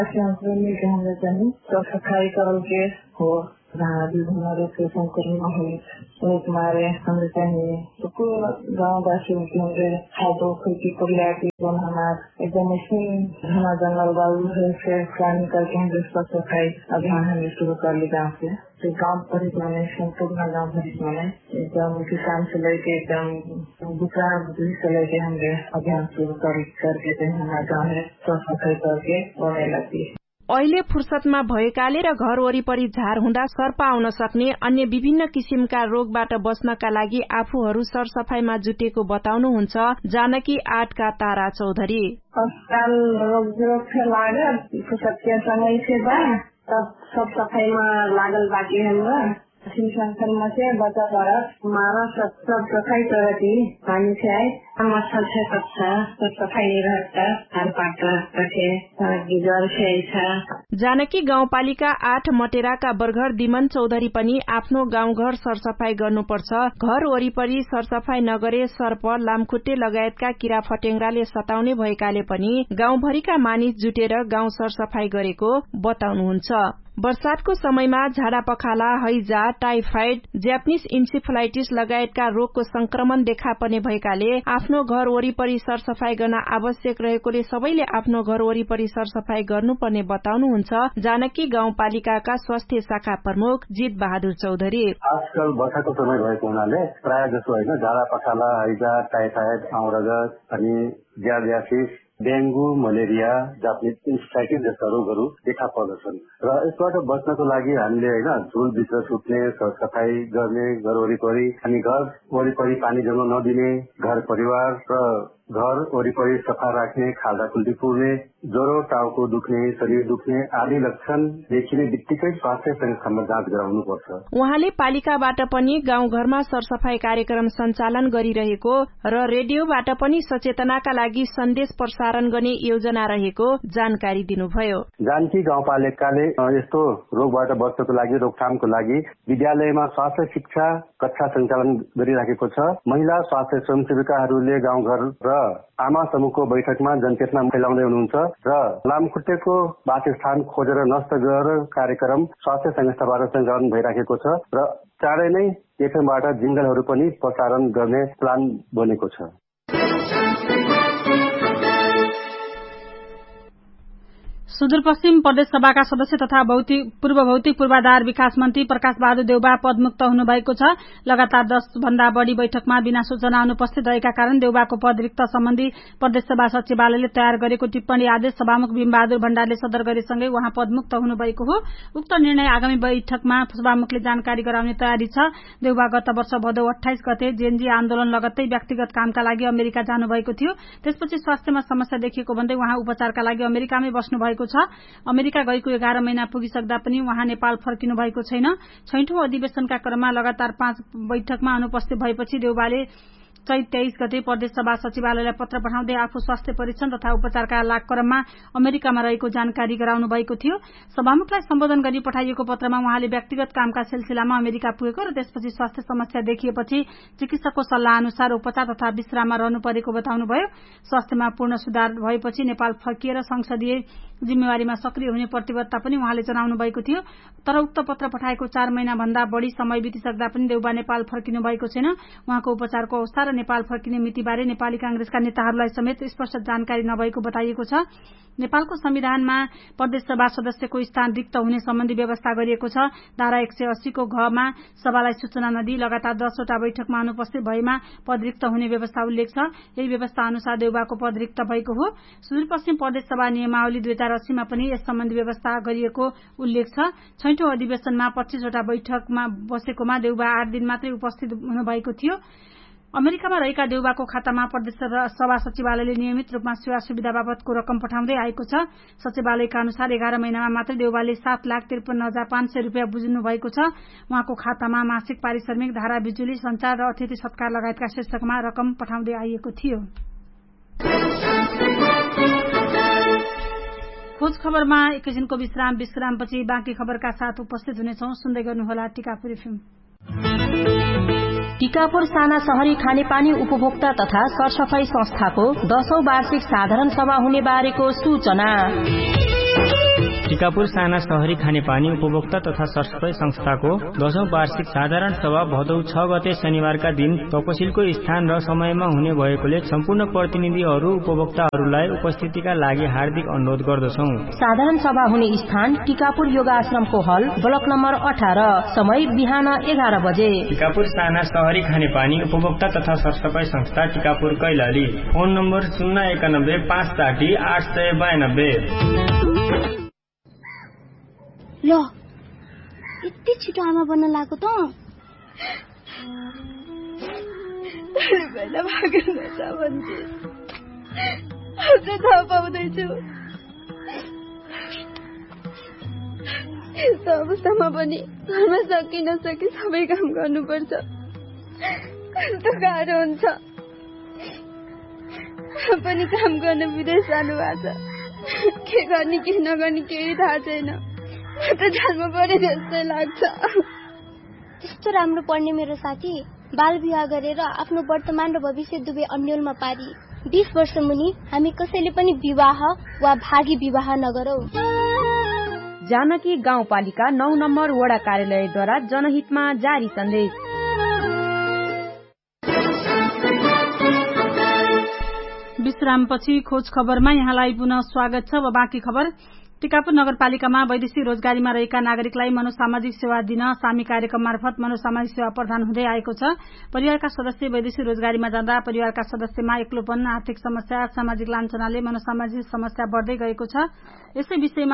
हामीले चाहिँ सफाई करके हो हमारे पेशेंट को नहीं मारे हमने चाहिए तो गाँववासियों के होंगे खादों खेती को लेकर हमारे एकदम घना जंगल वायु से प्लानिंग करके हम सफाई अभियान हमने शुरू कर ली गाँव से। तो गाँव भरिक माने संपूर्ण गाँव भरिक माने एकदम किसान से लेके एकदम दूसरा बुजुर्ग से लेके हमने अभियान शुरू करके हमारा गाँव है सफाई करके होने लगी। अहिले फुर्सदमा भएकाले र घर वरिपरि झार हुँदा सर्प आउन सक्ने अन्य विभिन्न किसिमका रोगबाट बच्नका लागि आफूहरू सरसफाईमा जुटेको बताउनुहुन्छ जानकी 8 का तारा चौधरी। अस्पताल रोग फैलाएर फुर्सद के समय से बा तब सब सफाईमा लागल बाकी हमरा संगठन से बचा पड़ा हमारा सब सफाई करती पानी से आए मच्छर से सब सफाई नहीं रहता हर पाट रखे गिजर से जानकी गाउँपालिका 8 मटेराका बर्गर दिमन चौधरी पनि आफ्नो गाउँघर सरसफाई गर्नुपर्छ, घर वरिपरि सरसफाई नगरे सर्प लामखुट्टे लगायतका किरा फटेङ्ग्राले सताउने भएकाले पनि गाउँभरिका मानिस जुटेर गाउँ सरसफाई गरेको बताउनुहुन्छ। वर्षातको समयमा झाडा पखाला, हैजा, टाइफाइड, ज्यापनिज इन्सेफलाइटिस लगायतका रोगको संक्रमण देखा पर्ने भएकाले आफ्नो घर वरिपरि सरसफाई गर्न आवश्यक रहेकोले सबैले आफ्नो घर वरिपरि सरसफाई गर्नुपर्ने बताउनुहुन्छ जानकी गाउँपालिकाका स्वास्थ्य शाखा प्रमुख जित बहादुर चौधरी। आजकल वर्षाको समय भएको हुनाले प्राय जसो होइन झाडा पखाला, हैजा, टाइफाइड, आउँरगत अनि ज्यापिस, डेंगू, मलेरिया, जापानिज इन्सेफलाइटिस जस्ता रोगहरू देखा पर्दछन् र यसबाट बच्नको लागि हामीले होइन झुलभित्र सुत्ने, सरसफाई गर्ने, घर वरिपरि अनि घर वरिपरि पानी जम्न नदिने, घर परिवार र घर वरिपरि सफा राख्ने, खाल्डा खुल्टी पुर्ने, ज्वरो, टाउको दुख्ने, शरीर दुख्ने आदि लक्षण देखिने बित्तिकै स्वास्थ्य संस्थामा जाँच गराउनुपर्छ। उहाँले पालिकाबाट पनि गाउँघरमा सरसफाई कार्यक्रम सञ्चालन गरिरहेको र रेडियोबाट पनि सचेतनाका लागि सन्देश प्रसारण गर्ने योजना रहेको जानकारी दिनुभयो। जानकी गाउँपालिकाले यस्तो रोगबाट बच्नको लागि रोकथामको लागि विद्यालयमा स्वास्थ्य शिक्षा कक्षा सञ्चालन गरिराखेको छ। महिला स्वास्थ्य स्वयंसेविकाहरूले गाउँघर र आमा समूहको बैठकमा जनचेतना फैलाउँदै हुनुहुन्छ र लामखुट्टेको वासस्थान खोजेर नष्ट गरेर कार्यक्रम स्वास्थ्य संस्थाबाट सञ्चालन भइराखेको छ र चाँडै नै एफएमबाट जिंगलहरू पनि प्रसारण गर्ने प्लान बनेको छ। सुदूरपश्चिम प्रदेश सभाका सदस्य तथा पूर्व भौतिक पूर्वाधार विकास मन्त्री प्रकाश बहादुर देउबा पदमुक्त हुनुभएको छ। लगातार 10 भन्दा बढ़ी बैठकमा बिना सूचना अनुपस्थित रहेका कारण देउबाको पद रिक्त सम्बन्धी प्रदेश सभा सचिवालयले तयार गरेको टिप्पणी आदेश सभामुख भीमबहादुर भण्डारले सदर गरेसँगै उहाँ पदमुक्त हुनुभएको हो। उक्त निर्णय आगामी बैठकमा सभामुखले जानकारी गराउने तयारी छ। देउबा गत वर्ष भदौ 28 गते जेएनजी आन्दोलन लगत्तै व्यक्तिगत कामका लागि अमेरिका जानुभएको थियो। त्यसपछि स्वास्थ्यमा समस्या देखिएको भन्दै उहाँ उपचारका लागि अमेरिकामै बस्नु भएको छ। अमेरिका गएको 11 महिना पुगिसक्दा पनि उहाँ नेपाल फर्किनु भएको छैन। छैठौं अधिवेशनका क्रममा लगातार 5 बैठकमा अनुपस्थित भएपछि देउबाले चैत 23 गते प्रदेश सभा सचिवालयलाई पत्र पठाउँदै आफू स्वास्थ्य परीक्षण तथा उपचारका क्रममा अमेरिकामा रहेको जानकारी गराउनु भएको थियो। सभामुखलाई सम्बोधन गरी पठाइएको पत्रमा उहाँले व्यक्तिगत कामका सिलसिलामा अमेरिका पुगेको र त्यसपछि स्वास्थ्य समस्या देखिएपछि चिकित्सकको सल्लाह अनुसार उपचार तथा विश्राममा रहनु परेको बताउनुभयो। स्वास्थ्यमा पूर्ण सुधार भएपछि नेपाल फर्किएर संसदीय जिम्मेवारीमा सक्रिय हुने प्रतिबद्धता पनि उहाँले जनाउनु भएको थियो। तर उक्त पत्र पठाएको 4 महिना भन्दा बढ़ी समय बितिसक्दा पनि देउबा नेपाल फर्किनु भएको छैन। उहाँको उपचारको अवस्था र नेपाल फर्किने मितिबारे नेपाली कांग्रेसका नेताहरूलाई समेत स्पष्ट जानकारी नभएको बताइएको छ। नेपालको संविधानमा प्रदेश सभा सदस्यको स्थान रिक्त हुने सम्बन्धी व्यवस्था गरिएको छ। धारा 180 को घमा सभालाई सूचना नदिई लगातार 10 वटा बैठकमा अनुपस्थित भएमा पद रिक्त हुने व्यवस्था उल्लेख छ। यही व्यवस्था अनुसार देउबाको पद रिक्त भएको हो। सुदूरपश्चिम प्रदेश सभा नियमावली 2080 मा पनि यस सम्बन्धी व्यवस्था गरिएको उल्लेख छ। छैठौं अधिवेशनमा 25 वटा बैठकमा बसेकोमा देउबा 8 दिन मात्रै उपस्थित हुनुभएको थियो। अमेरिकामा रहेका देउबाको खातामा प्रदेश सभा सचिवालयले नियमित रूपमा सेवा सुविधा बाबतको रकम पठाउँदै आएको छ। सचिवालयका अनुसार 11 महिनामा मात्रै देउबाले 7,53,500 रूपियाँ बुझ्नु भएको छ। उहाँको खातामा मासिक पारिश्रमिक, धारा बिजुली, संचार र अतिथि सत्कार लगायतका शीर्षकमा रकम पठाउँदै आइएको थियो। खोज खबरमा एकैछिनको विश्रामपछि बाँकी खबरका साथ उपस्थित हुनेछौं। सुन्दै गर्नुहोला टिकापुर एफएम। टिकापुर साना शहरी खानेपानी उपभोक्ता तथा सरसफाई संस्थाको 10औं वार्षिक साधारण सभा हुने बारेको सूचना। टिकापुर साना शहरी खानेपानी उपभोक्ता तथा सरसफाई संस्थाको 10औं वार्षिक साधारण सभा भदौ 6 गते शनिबारका दिन तपसिलको स्थान र समयमा हुने भएकोले सम्पूर्ण प्रतिनिधिहरू उपभोक्ताहरूलाई उपस्थितिका लागि हार्दिक अनुरोध गर्दछौं। साधारण सभा हुने स्थान टिकापुर योगा आश्रमको हल ब्लक नम्बर 18, समय बिहान 11 बजे। टिकापुर साना शहरी खानेपानी उपभोक्ता तथा सरसफाई संस्था टिकापुर कैलाली। Phone number 091 560 892। ल यति छिटो आमा बन्न लाग्यो त पहिला भागेर छ भन्छ अझ थाहा पाउँदैछु। यस्तो अवस्थामा पनि घरमा सकि नसकी सबै काम गर्नुपर्छ। कस्तो गाह्रो हुन्छ। पनि काम गर्न विदेश जानु भएको छ। के गर्ने के नगर्ने केही थाहा छैन। म त जन्म परे जस्तै लाग्छ। त्यस्तो राम्रो पढ्ने मेरो साथी बाल विवाह गरेर आफ्नो वर्तमान र भविष्य दुवै अन्यलमा पारी 20 वर्ष मुनि हामी कसैले पनि विवाह वा भागी विवाह नगरौ। जानकी गाउँपालिका 9 नम्बर वडा कार्यालयद्वारा जनहितमा जारी सन्देश। विश्रामपछि खोज खबरमा यहाँलाई पुनः स्वागत छ। बाँकी खबर। टिकापुर नगरपालिकामा वैदेशिक रोजगारीमा रहेका नागरिकलाई मनोसामाजिक सेवा दिन सामी कार्यक्रम मार्फत मनोसामाजिक सेवा प्रदान हुँदै आएको छ। परिवारका सदस्य वैदेशिक रोजगारीमा जाँदा परिवारका सदस्यमा एक्लोपन, आर्थिक समस्या, सामाजिक लाञ्छनाले मनोसामाजिक समस्या बढ्दै गएको छ। यसै विषयमा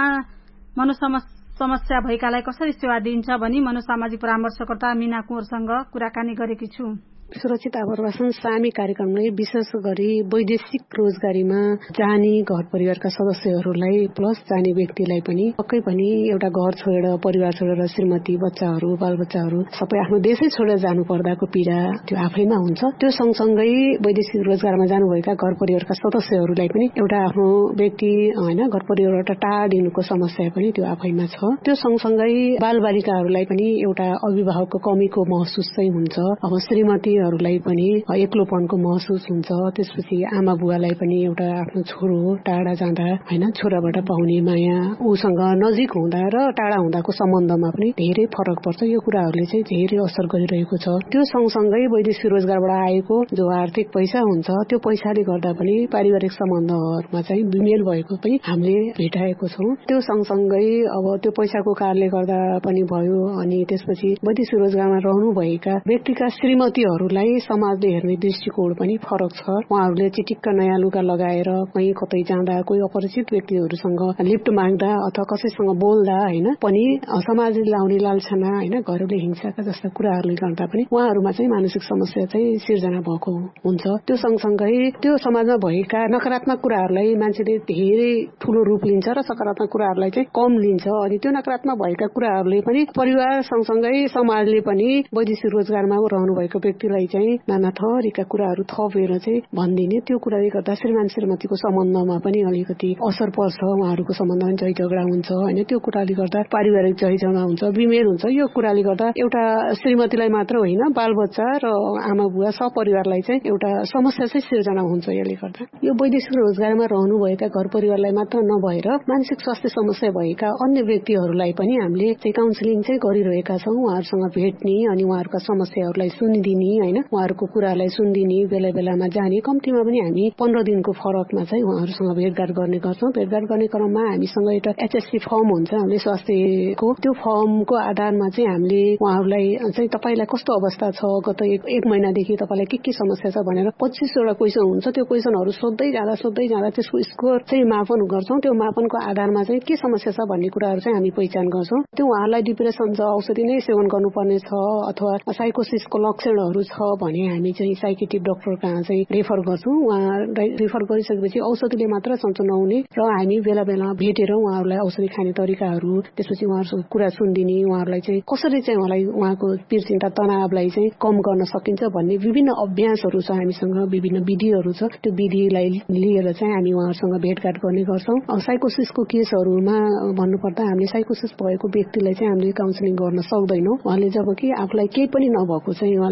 मनोसमस्या भएकालाई कसरी सेवा दिइन्छ भनी मनोसामाजिक परामर्शकर्ता मीना कुँवरसँग कुराकानी गरेकी छु। सुरक्षित आवासन सामी कार्यक्रमले विशेष गरी वैदेशिक रोजगारीमा जाने घर परिवारका सदस्यहरूलाई प्लस जाने व्यक्तिलाई पनि पक्कै पनि एउटा घर छोडेर परिवार छोडेर श्रीमती बच्चाहरू बालबच्चाहरू सबै आफ्नो देशै छोडेर जानु पर्दाको पीडा त्यो आफैमा हुन्छ। त्यो सँगसँगै वैदेशिक रोजगारमा जानुभएका घर परिवारका सदस्यहरूलाई पनि एउटा आफ्नो व्यक्ति होइन घर परिवारबाट टाढिनुको समस्या पनि त्यो आफैमा छ। त्यो सँगसँगै बालबालिकाहरूलाई पनि एउटा अभिभावकको कमीको महसुस चाहिँ हुन्छ। अब श्रीमतीहरूलाई पनि एक्लोपनको महसुस हुन्छ। त्यसपछि आमा बुवालाई पनि एउटा आफ्नो छोरो टाढा जाँदा होइन छोराबाट पाउने माया उसँग नजिक हुँदा र टाढा हुँदाको सम्बन्धमा पनि धेरै फरक पर्छ। यो कुराहरूले चाहिँ धेरै असर गरिरहेको छ। त्यो सँगसँगै वैदेशिक रोजगारबाट आएको जो आर्थिक पैसा हुन्छ त्यो पैसाले गर्दा पनि पारिवारिक सम्बन्धहरूमा चाहिँ विमेल भएको पनि हामीले भेटाएको छौँ। त्यो सँगसँगै अब त्यो पैसाको कारणले गर्दा पनि भयो। अनि त्यसपछि वैदेशिक रोजगारमा रहनुभएका व्यक्तिका श्रीमतीहरूलाई समाजले हेर्ने दृष्टिकोण पनि फरक छ। उहाँहरूले चिटिक्क नयाँ लुगा लगाएर कहीँ कतै जाँदा कोही अपरिचित व्यक्तिहरूसँग लिफ्ट माग्दा अथवा कसैसँग बोल्दा होइन पनि समाजले लाउने लालछना होइन घरेलु हिंसाका जस्ता कुराहरूले गर्दा पनि उहाँहरूमा चाहिँ मानसिक समस्या चाहिँ सिर्जना भएको हुन्छ। त्यो सँगसँगै त्यो समाजमा भएका नकारात्मक कुराहरूलाई मान्छेले धेरै ठूलो रूप लिन्छ र सकारात्मक कुराहरूलाई चाहिँ कम लिन्छ। अनि त्यो नकारात्मक भएका कुराहरूले पनि परिवार सँगसँगै समाजले पनि वैदेशिक रोजगारमा रहनुभएको व्यक्तिलाई चाहिँ नाना थरीका कुराहरू थपेर चाहिँ भनिदिने। त्यो कुराले गर्दा श्रीमान श्रीमतीको सम्बन्धमा पनि अलिकति असर पर्छ। उहाँहरूको सम्बन्धमा झै झगडा हुन्छ होइन। त्यो कुराले गर्दा पारिवारिक झै झगडा हुन्छ, विमेल हुन्छ। यो कुराले गर्दा एउटा श्रीमतीलाई मात्र होइन बालबच्चा र आमा बुवा सपरिवारलाई चाहिँ एउटा समस्या चाहिँ सिर्जना हुन्छ। यसले गर्दा यो वैदेशिक रोजगारमा रहनुभएका घर परिवारलाई मात्र नभएर मानसिक स्वास्थ्य समस्या भएका अन्य व्यक्तिहरूलाई पनि हामीले चाहिँ काउन्सिलिङ चाहिँ गरिरहेका छौँ। उहाँहरूसँग भेट्ने अनि उहाँहरूका समस्याहरूलाई सुनिदिने होइन उहाँहरूको कुरालाई सुनिदिने बेला बेलामा जाने। कम्तीमा पनि हामी 15 दिनको फरकमा चाहिँ उहाँहरूसँग भेटघाट गर्ने गर्छौँ। भेटघाट गर्ने क्रममा हामीसँग एउटा HSC फर्म हुन्छ हामीले स्वास्थ्यको। त्यो फर्मको आधारमा चाहिँ हामीले उहाँहरूलाई चाहिँ तपाईँलाई कस्तो अवस्था छ गत एक महिनादेखि तपाईँलाई के समस्या छ भनेर 25वटा क्वेसन हुन्छ। त्यो क्वेसनहरू सोध्दै जाँदा त्यसको स्कोर चाहिँ मापन गर्छौँ। त्यो मापनको आधारमा चाहिँ के समस्या छ भन्ने कुराहरू चाहिँ हामी पहिचान गर्छौँ। त्यो उहाँहरूलाई डिप्रेसन छ औषधि नै सेवन गर्नुपर्ने छ अथवा साइकोसिसको लक्षणहरू छ भने हामी चाहिँ साइकेट्रिक डाक्टर कहाँ चाहिँ रेफर गर्छौँ। उहाँलाई रेफर गरिसकेपछि औषधिले मात्र सन्चो नहुने र हामी बेला बेला भेटेर उहाँहरूलाई औषधि खाने तरिकाहरू त्यसपछि उहाँहरूको कुरा सुनिदिने उहाँहरूलाई चाहिँ कसरी चाहिँ उहाँको पीर चिन्ता तनावलाई चाहिँ कम गर्न सकिन्छ भन्ने विभिन्न अभ्यासहरू छ। हामीसँग विभिन्न विधिहरू छ। त्यो विधिलाई लिएर चाहिँ हामी उहाँहरूसँग भेटघाट गर्ने गर्छौँ। साइकोसिसको केसहरूमा भन्नुपर्दा हामीले साइकोसिस भएको व्यक्तिलाई चाहिँ हामीले काउन्सिलिङ गर्न सक्दैनौँ। उहाँले जब कि आफूलाई केही पनि नभएको चाहिँ उहाँले मलाई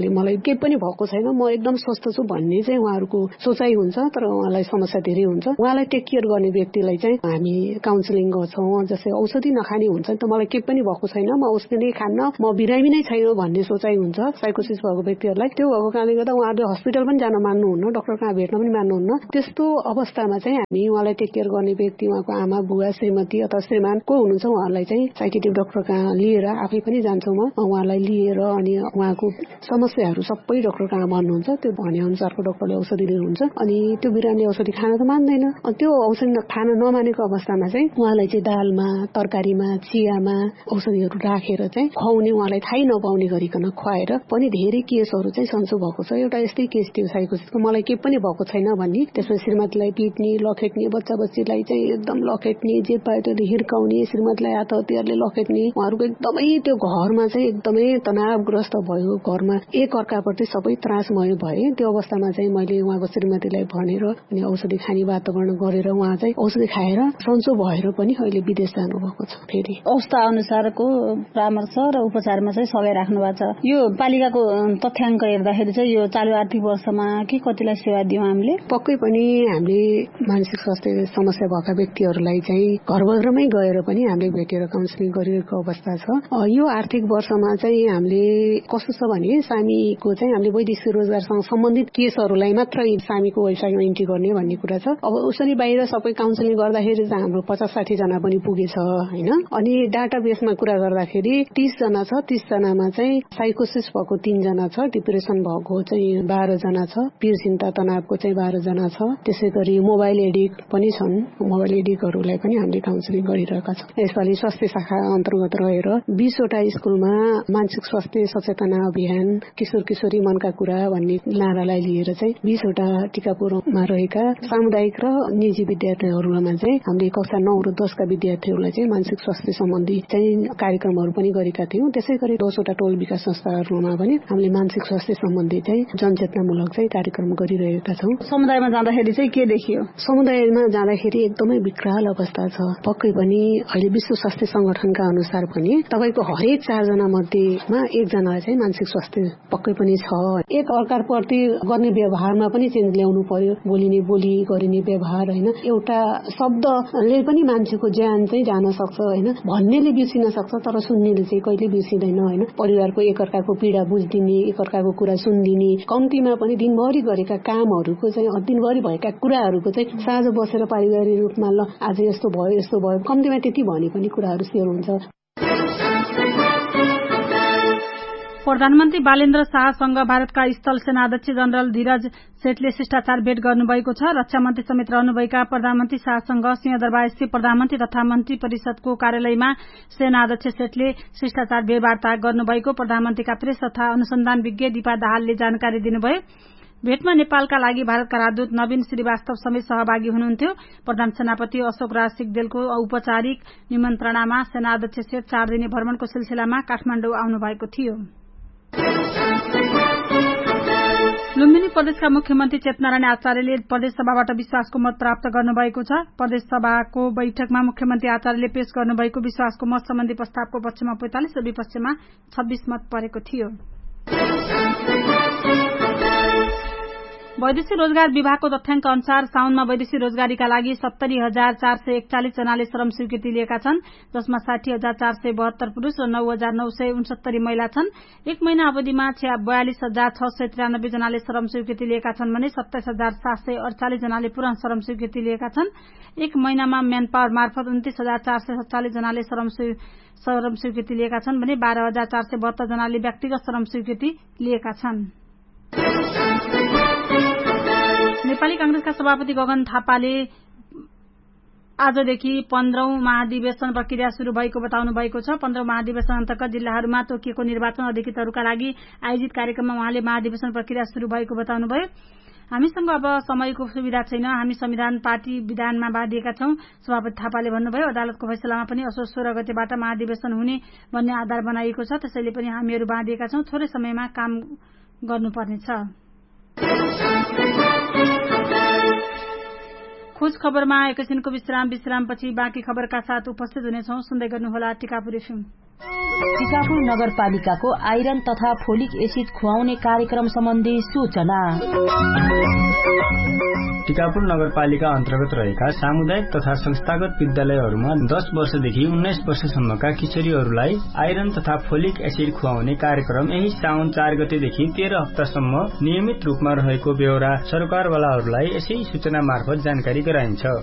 केही पनि भएको छैन, म एकदम स्वस्थ छु भन्ने चाहिँ उहाँहरूको सोचाइ हुन्छ। तर उहाँलाई समस्या धेरै हुन्छ। उहाँलाई टेक केयर गर्ने व्यक्तिलाई चाहिँ हामी काउन्सिलिङ गर्छौँ। जस्तै औषधि नखाने हुन्छ नि त, मलाई केही पनि भएको छैन, म औषधि नै खान्न, म बिरामी नै छैन भन्ने सोचाइ हुन्छ साइकोसिस भएको व्यक्तिहरूलाई। त्यो भएको कारणले गर्दा उहाँहरूले हस्पिटल पनि जान मान्नुहुन्न, डाक्टर कहाँ भेट्न पनि मान्नुहुन्न। त्यस्तो अवस्थामा चाहिँ हामी उहाँलाई टेक केयर गर्ने व्यक्ति, उहाँको आमा बुवा श्रीमती अथवा श्रीमान को हुनुहुन्छ उहाँहरूलाई चाहिँ साइकेट्रिक डाक्टर कहाँ लिएर आफै पनि जान्छौँ। म उहाँलाई लिएर अनि उहाँको समस्याहरू सबै डाक्टर कहाँ भन्नुहुन्छ, त्यो भने अनुसारको डाक्टरले औषधि दिनुहुन्छ। अनि त्यो बिरामीले औषधि खान त मान्दैन। अनि त्यो औषधि खान नमानेको अवस्थामा चाहिँ उहाँलाई चाहिँ दालमा, तरकारीमा, चियामा औषधिहरू राखेर चाहिँ खुवाउने, उहाँलाई थाहै नपाउने गरिकन खुवाएर पनि धेरै केसहरू चाहिँ सन्चो भएको छ। एउटा यस्तै केस थियो साइकोसिसको, मलाई केही पनि भएको छैन भन्ने, त्यसमा श्रीमतीलाई पिट्ने, लखेट्ने, बच्चा बच्चीलाई चाहिँ एकदम लखेट्ने, जे पायो त्यसले हिर्काउने, श्रीमतीलाई हात हतियारले लखेट्ने। उहाँहरूको एकदमै त्यो घरमा चाहिँ एकदमै तनावग्रस्त भयो, घरमा एक अर्काप्रति सबै त्रासमय भए। त्यो अवस्थामा चाहिँ मैले उहाँको श्रीमतीलाई भनेर अनि औषधि खाने वातावरण गरेर उहाँ चाहिँ औषधि खाएर सन्चो भएर पनि अहिले विदेश जानुभएको छ। फेरि अवस्था अनुसारको परामर्श र उपचारमा चाहिँ सबै राख्नु भएको छ। यो पालिकाको तथ्याङ्क हेर्दाखेरि चाहिँ यो चालु आर्थिक वर्षमा के कतिलाई सेवा दियौँ हामीले? पक्कै पनि हामीले मानसिक स्वास्थ्य समस्या भएका व्यक्तिहरूलाई चाहिँ घरघरमै गएर पनि हामीले भेटेर काउन्सिलिङ गरिरहेको अवस्था छ। यो आर्थिक वर्षमा चाहिँ हामीले कस्तो छ भने सामीको चाहिँ हामीले वैदेशिक रोजगारसँग सम्बन्धित केसहरूलाई मात्र सामीको वेबसाइटमा इन्ट्री गर्ने भन्ने कुरा छ। अब उसरी बाहिर सबै काउन्सिलिङ गर्दाखेरि चाहिँ हाम्रो 50-60 जना पनि पुगेछ हैन। अनि डाटाबेसमा कुरा गर्दाखेरि 30 जना छ, 30 जनामा चाहिँ साइकोसिस भएको 3 जना छ, डिप्रेसन भएको चाहिँ 12 जना छ, पीर चिन्ता तनावको चाहिँ 12 जना छ। त्यसैगरी मोबाइल एडिक्ट पनि छन्, मोबाइल एडिक्टहरूलाई पनि हामीले काउन्सिलिङ गरिरहेका छौँ। यसपालि स्वास्थ्य शाखा अन्तर्गत रहेर 20 वटा स्कुलमा मानसिक स्वास्थ्य सचेतना अभियान, किशोर किशोरी मनका कुरा भन्ने नारालाई लिएर चाहिँ 20 वटा टिकापुरमा रहेका सामुदायिक र निजी विद्यार्थीहरूमा चाहिँ हामीले कक्षा 9 र 10 का विद्यार्थीहरूलाई चाहिँ मानसिक स्वास्थ्य सम्बन्धी चाहिँ कार्यक्रमहरू पनि गरेका थियौँ। त्यसैगरी 10 वटा टोल विकास संस्थाहरूमा पनि हामीले मानसिक स्वास्थ्य सम्बन्धी चाहिँ जनचेतनामूलक चाहिँ कार्यक्रम गरिरहेका छौँ। समुदायमा जाँदाखेरि चाहिँ के देखियो? समुदायमा जाँदाखेरि एकदमै विकराल अवस्था छ। पक्कै पनि अहिले विश्व स्वास्थ्य संगठनका अनुसार पनि तपाईको हरेक 4 जना मध्येमा 1 जनालाई चाहिँ मानसिक स्वास्थ्य पक्कै पनि छ। एक अर्काप्रति गर्ने व्यवहारमा पनि चेन्ज ल्याउनु पर्यो, बोलिने बोली, गरिने व्यवहार हैन। एउटा शब्दले पनि मान्छेको ज्यान चाहिँ जान सक्छ हैन। भन्नेले बिर्सिन सक्छ तर सुन्नेले चाहिँ कहिले बिर्सिदैन हैन। परिवारको एक अर्काको पीडा बुझ्दिने, एक अर्काको कुरा सुनिदिने, कम्तीमा पनि दिनभरि गरेका कामहरूको चाहिँ दिनभरि भएका कुराहरूको चाहिँ साँझ बसेर पारिवारिक रूपमा ल आज यस्तो भयो कम्तीमा त्यति भने पनि कुराहरू शेयर हुन्छ। प्रधानमन्त्री बालेन्द्र शाहसँग भारतका स्थल सेनाध्यक्ष जनरल धीरज सेठले शिष्टाचार भेट गर्नुभएको छ। रक्षा मन्त्री समेत रहनुभएका प्रधानमन्त्री शाहसँग सिंहदरबार स्थित प्रधानमन्त्री तथा मन्त्री परिषदको कार्यालयमा सेनाध्यक्ष सेठले शिष्टाचार भेटवार्ता गर्नुभएको प्रधानमन्त्रीका प्रेस तथा अनुसन्धान विज्ञ दीपा दाहालले जानकारी दिनुभयो। भेटमा नेपालका लागि भारतका राजदूत नवीन श्रीवास्तव समेत सहभागी हुनुहुन्थ्यो। प्रधान सेनापति अशोक राज सिग्देलको औपचारिक निमन्त्रणामा सेनाध्यक्ष सेठ 4 दिने भ्रमणको सिलसिलामा काठमाडौँ आउनु भएको थियो। लुम्बिनी प्रदेशका मुख्यमन्त्री चेतनारायण आचार्यले प्रदेश सभाबाट विश्वासको मत प्राप्त गर्नुभएको छ। प्रदेश सभाको बैठकमा मुख्यमन्त्री आचार्यले पेश गर्नुभएको विश्वासको मत सम्बन्धी प्रस्तावको पक्षमा 45 र विपक्षमा 26 मत परेको थियो। वैदेशिक रोजगार विभागको तथ्याङ्क अनुसार साउनमा वैदेशिक रोजगारीका लागि 70,441 जनाले श्रम स्वीकृति लिएका छन्, जसमा 60,472 पुरूष र 9,969 महिला छन्। एक महिना अवधिमा 42,693 जनाले श्रम स्वीकृति लिएका छन् भने 27,748 जनाले पुनः श्रम स्वीकृति लिएका छन्। एक महिनामा म्यान पावर मार्फत 29,447 जनाले श्रम स्वीकृति लिएका छन् भने 12,472 जनाले व्यक्तिगत श्रम स्वीकृति लिएका छन्। नेपाली कांग्रेसका सभापति गगन थापाले आजदेखि 15औं महाधिवेशन प्रक्रिया शुरू भएको बताउनु भएको छ। 15औं महाधिवेशन अन्तर्गत जिल्लाहरूमा तोकिएको निर्वाचन अधिकृतहरूका लागि आयोजित कार्यक्रममा उहाँले महाधिवेशन प्रक्रिया शुरू भएको बताउनुभयो। हामीसँग अब समयको सुविधा छैन, हामी संविधान पार्टी विधानमा बाँधिएका छौं, सभापति थापाले भन्नुभयो। अदालतको फैसलामा पनि असोज 16 गतेबाट महाधिवेशन हुने भन्ने आधार बनाइएको छ, त्यसैले पनि हामीहरू बाँधिएका छौं, थोरै समयमा काम गर्नुपर्नेछ। खोज खबरमा एकैछिनको विश्रामपछि बाँकी खबरका साथ उपस्थित हुनेछौं। सुन्दै गर्नुहोला टिकापुर एफएम। टिकापुर नगरपालिकाको आइरन तथा फोलिक एसिड खुवाउने कार्यक्रम सम्बन्धी सूचना। टिकापुर नगरपालिका अन्तर्गत रहेका सामुदायिक तथा संस्थागत विद्यालयहरूमा 10 वर्षदेखि 19 वर्षसम्मका किशोरीहरूलाई आइरन तथा फोलिक एसिड खुवाउने कार्यक्रम यही साउन 4 गतेदेखि 13 हप्तासम्म नियमित रूपमा रहेको बेहोरा सरकारवालाहरूलाई यसै सूचना मार्फत जानकारी गराइन्छ।